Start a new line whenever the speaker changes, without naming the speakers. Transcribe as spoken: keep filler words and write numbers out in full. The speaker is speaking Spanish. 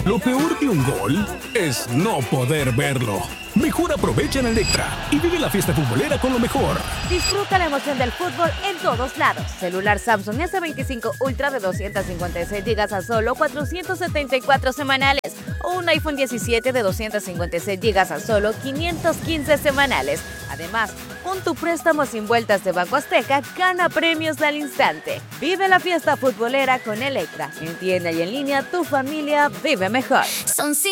Lo peor de un gol es no poder verlo. Mejor aprovecha en Electra y vive la fiesta futbolera con lo mejor.
Disfruta la emoción del fútbol en todos lados. Celular Samsung ese veinticinco Ultra de doscientos cincuenta y seis gigas a solo cuatrocientos setenta y cuatro semanales. O un iPhone diecisiete de doscientos cincuenta y seis gigas a solo quinientos quince semanales. Además, con tu préstamo sin vueltas de Banco Azteca, gana premios al instante. Vive la fiesta futbolera con Electra. En tienda y en línea, tu familia vive mejor.
Son